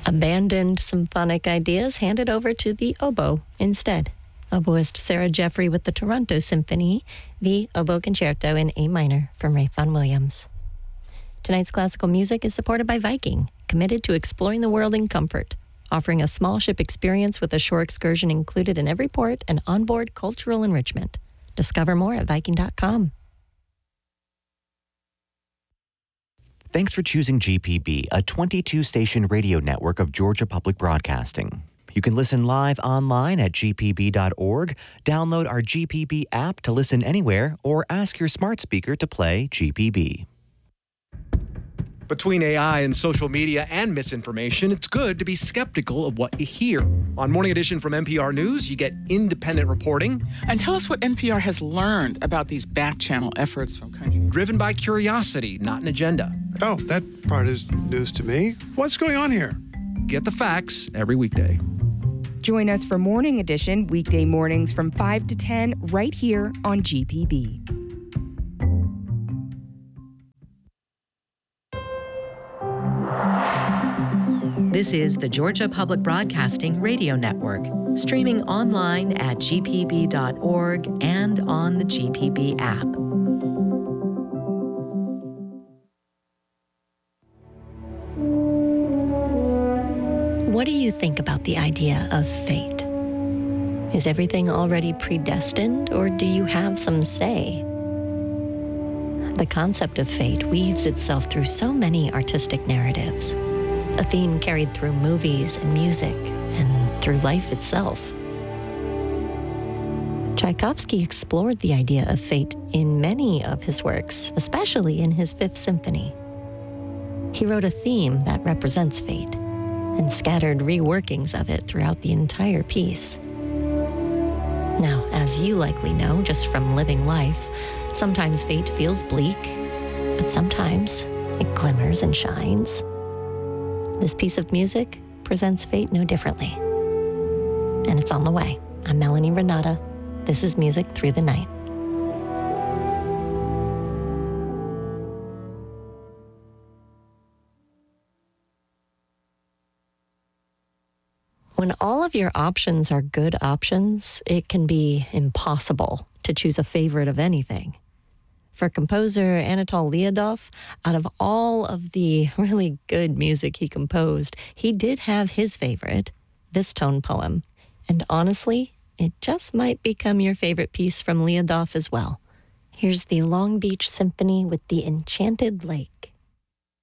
abandoned symphonic ideas, handed over to the oboe instead. Oboist Sarah Jeffrey with the Toronto Symphony, the Oboe Concerto in A minor from Ralph Vaughan Williams. Tonight's classical music is supported by Viking, committed to exploring the world in comfort, offering a small ship experience with a shore excursion included in every port and onboard cultural enrichment. Discover more at Viking.com. Thanks for choosing GPB, a 22-station radio network of Georgia Public Broadcasting. You can listen live online at gpb.org, download our GPB app to listen anywhere, or ask your smart speaker to play GPB. Between AI and social media and misinformation, it's good to be skeptical of what you hear. On Morning Edition from NPR News, you get independent reporting. And tell us what NPR has learned about these back-channel efforts from countries. Driven by curiosity, not an agenda. Oh, that part is news to me. What's going on here? Get the facts every weekday. Join us for Morning Edition, weekday mornings from 5 to 10, right here on GPB. This is the Georgia Public Broadcasting Radio Network, streaming online at gpb.org and on the GPB app. What do you think about the idea of fate? Is everything already predestined, or do you have some say? The concept of fate weaves itself through so many artistic narratives, a theme carried through movies and music and through life itself. Tchaikovsky explored the idea of fate in many of his works, especially in his Fifth Symphony. He wrote a theme that represents fate and scattered reworkings of it throughout the entire piece. Now, as you likely know just from living life, sometimes fate feels bleak, but sometimes it glimmers and shines. This piece of music presents fate no differently. And it's on the way. I'm Melanie Renata. This is Music Through the Night. When all of your options are good options, it can be impossible to choose a favorite of anything. For composer Anatol Lyudov, out of all of the really good music he composed, he did have his favorite, this tone poem. And honestly, it just might become your favorite piece from Lyudov as well. Here's the Long Beach Symphony with the Enchanted Lake.